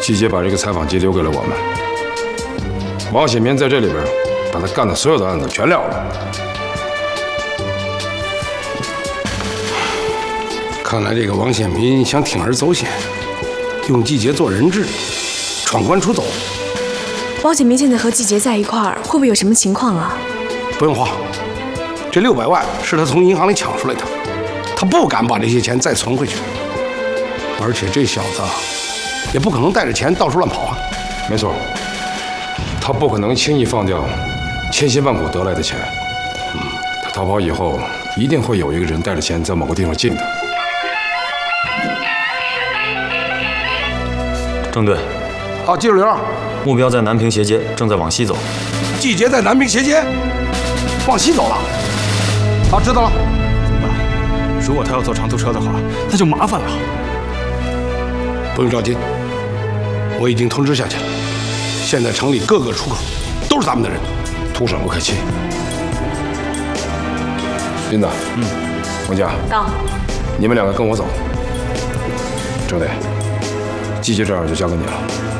季杰把这个采访机留给了我们，王显民在这里边把他干的所有的案子全撂了。 看来这个王显民想铤而走险，用季杰做人质，闯关出走。 王显民现在和季杰在一块儿，会不会有什么情况啊？ 不用慌，这600万是他从银行里抢出来的，他不敢把这些钱再存回去，而且这小子也不可能带着钱到处乱跑啊。 没错，他不可能轻易放掉千辛万苦得来的钱。他逃跑以后，一定会有一个人带着钱在某个地方进的。 郑队， 好，记住刘浪， 目标在南平斜街，正在往西走。 季杰在南平斜街往西走了。好，知道了。 怎么办？如果他要坐长途车的话，那就麻烦了。 不用着急，我已经通知下去了。现在城里各个出口都是咱们的人， 图省不可欺。林子，王佳， 到， 你们2个跟我走。郑队，季杰这儿就交给你了。